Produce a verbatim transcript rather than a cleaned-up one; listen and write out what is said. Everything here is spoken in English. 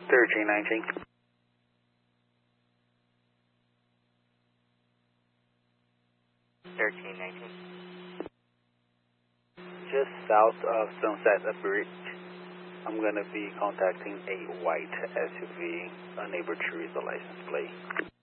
thirteen nineteen. thirteen nineteen. Just south of Sunset Bridge. I'm going to be contacting a white S U V, unable to read the license plate.